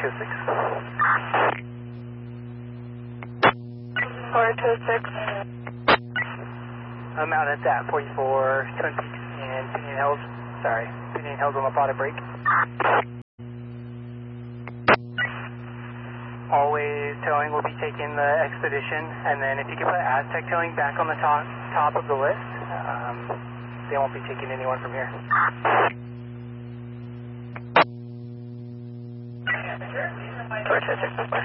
426. 426. I'm out at that 44, Twin Peaks and Pinion Hills. Sorry, Pinion Hills on the plotted break. Always towing will be taking the Expedition, and then if you can put Aztec towing back on the top of the list, they won't be taking anyone from here. 426.